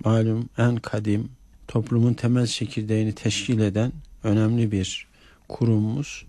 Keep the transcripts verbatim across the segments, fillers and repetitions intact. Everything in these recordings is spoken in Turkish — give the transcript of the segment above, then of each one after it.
malum en kadim, toplumun temel çekirdeğini teşkil eden önemli bir kurumumuz.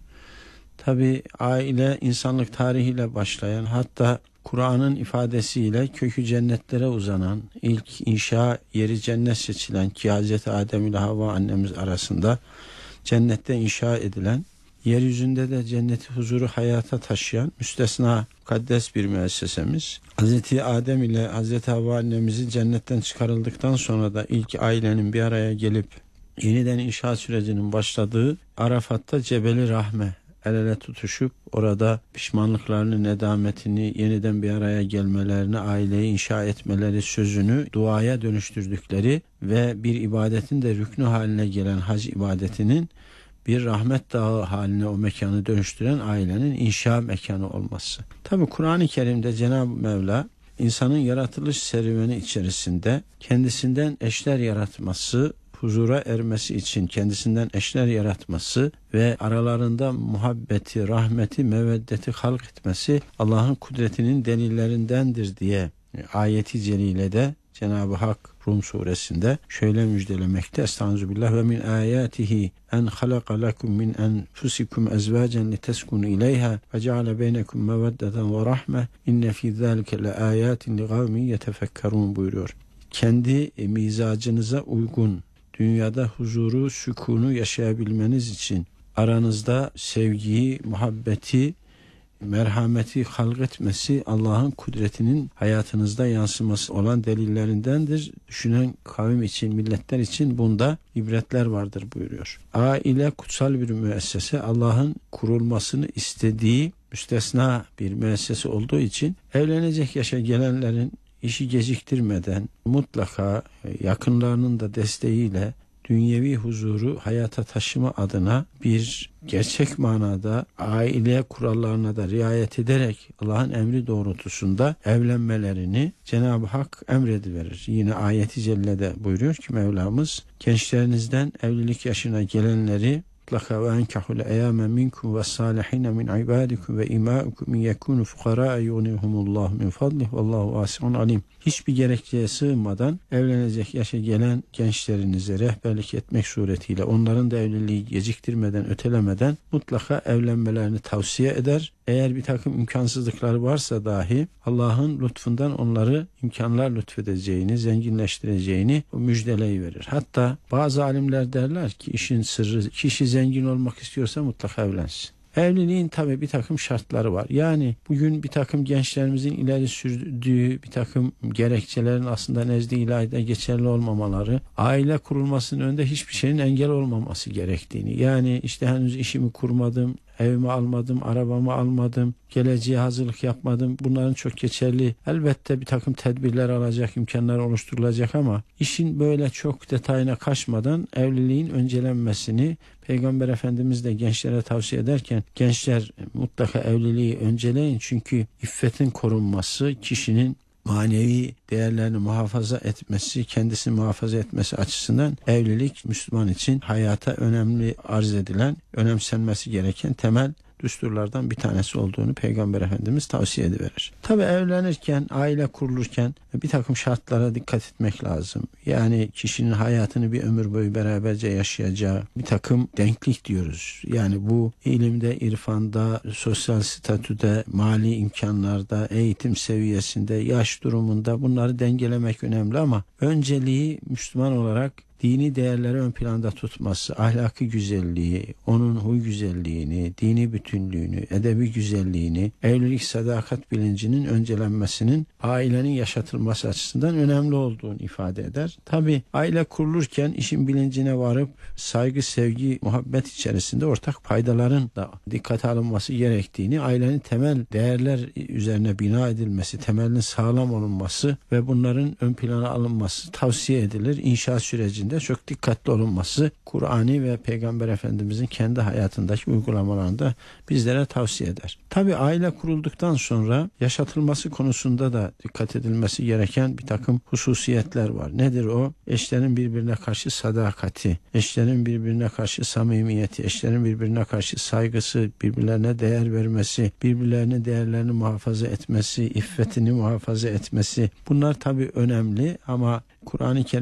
Tabi aile insanlık tarihiyle başlayan, hatta Kur'an'ın ifadesiyle kökü cennetlere uzanan, ilk inşa yeri cennet seçilen ki Hazreti Adem ile Havva annemiz arasında cennette inşa edilen, yeryüzünde de cenneti huzuru hayata taşıyan müstesna mukaddes bir müessesemiz. Hazreti Adem ile Hazreti Havva annemizin cennetten çıkarıldıktan sonra da ilk ailenin bir araya gelip yeniden inşa sürecinin başladığı Arafat'ta Cebeli Rahme el ele tutuşup orada pişmanlıklarını, nedametini, yeniden bir araya gelmelerini, aileyi inşa etmeleri sözünü duaya dönüştürdükleri ve bir ibadetin de rüknü haline gelen hac ibadetinin bir rahmet dağı haline o mekanı dönüştüren ailenin inşa mekanı olması. Tabi Kur'an-ı Kerim'de Cenab-ı Mevla insanın yaratılış serüveni içerisinde kendisinden eşler yaratması, huzura ermesi için kendisinden eşler yaratması ve aralarında muhabbeti, rahmeti, meveddeti halk etmesi Allah'ın kudretinin delillerindendir diye ayeti celilede Cenab-ı Hak Rum suresinde şöyle müjdelemekte. Estağfirullah ve min ayatihi en halaka lekum min enfusikum ezvacen liteskunu ileyha ve ceale beynekum meveddeten ve rahme inne fi zalike leayatin ligavmin yetefekkerun buyuruyor. Kendi mizacınıza uygun dünyada huzuru, sükunu yaşayabilmeniz için aranızda sevgiyi, muhabbeti, merhameti halk etmesi Allah'ın kudretinin hayatınızda yansıması olan delillerindendir. Düşünen kavim için, milletler için bunda ibretler vardır buyuruyor. Aile kutsal bir müessese, Allah'ın kurulmasını istediği müstesna bir müessese olduğu için evlenecek yaşa gelenlerin işi geciktirmeden mutlaka yakınlarının da desteğiyle dünyevi huzuru hayata taşıma adına bir gerçek manada aile kurallarına da riayet ederek Allah'ın emri doğrultusunda evlenmelerini Cenab-ı Hak emrediverir. Yine ayeti cellede buyuruyor ki Mevlamız, gençlerinizden evlilik yaşına gelenleri mutlaka ve enkahul eyyame minkum ve salihine min ibadikum ve imaikum yekunu fuqara yughnihumullah min fadlih vallahu vasiun alim. Hiçbir gerekçeye sığınmadan evlenecek yaşa gelen gençlerinize rehberlik etmek suretiyle onların da evliliği geciktirmeden, ötelemeden mutlaka evlenmelerini tavsiye eder. Eğer bir takım imkansızlıklar varsa dahi Allah'ın lütfundan onları imkanlar lütfedeceğini, zenginleştireceğini müjdeleyiverir. Hatta bazı alimler derler ki işin sırrı, kişi zengin olmak istiyorsa mutlaka evlensin. Evliliğin tabi bir takım şartları var. Yani bugün bir takım gençlerimizin ileri sürdüğü bir takım gerekçelerin aslında nezd-i ilahide geçerli olmamaları, aile kurulmasının önünde hiçbir şeyin engel olmaması gerektiğini, yani işte henüz işimi kurmadım, evimi almadım, arabamı almadım, geleceğe hazırlık yapmadım. Bunların çok geçerli. Elbette bir takım tedbirler alacak, imkanlar oluşturulacak ama işin böyle çok detayına kaçmadan evliliğin öncelenmesini Peygamber Efendimiz de gençlere tavsiye ederken gençler mutlaka evliliği önceleyin. Çünkü iffetin korunması, kişinin manevi değerlerini muhafaza etmesi, kendisini muhafaza etmesi açısından evlilik Müslüman için hayata önemli arz edilen, önemsenmesi gereken temel düsturlardan bir tanesi olduğunu Peygamber Efendimiz tavsiye ediverir. Tabi evlenirken, aile kurulurken bir takım şartlara dikkat etmek lazım. Yani kişinin hayatını bir ömür boyu beraberce yaşayacağı bir takım denklik diyoruz. Yani bu ilimde, irfanda, sosyal statüde, mali imkanlarda, eğitim seviyesinde, yaş durumunda bunları dengelemek önemli ama önceliği Müslüman olarak dini değerleri ön planda tutması, ahlaki güzelliği, onun huy güzelliğini, dini bütünlüğünü, edebi güzelliğini, evlilik sadakat bilincinin öncelenmesinin ailenin yaşatılması açısından önemli olduğunu ifade eder. Tabi aile kurulurken işin bilincine varıp saygı, sevgi, muhabbet içerisinde ortak paydaların da dikkate alınması gerektiğini, ailenin temel değerler üzerine bina edilmesi, temelinin sağlam olunması ve bunların ön plana alınması tavsiye edilir. İnşa sürecinde çok dikkatli olunması Kur'an'ı ve Peygamber Efendimizin kendi hayatındaki uygulamalarında bizlere tavsiye eder. Tabi aile kurulduktan sonra yaşatılması konusunda da dikkat edilmesi gereken bir takım hususiyetler var. Nedir o? Eşlerin birbirine karşı sadakati, eşlerin birbirine karşı samimiyeti, eşlerin birbirine karşı saygısı, birbirlerine değer vermesi, birbirlerinin değerlerini muhafaza etmesi, iffetini muhafaza etmesi. Bunlar tabi önemli ama Kur'an-ı Kerim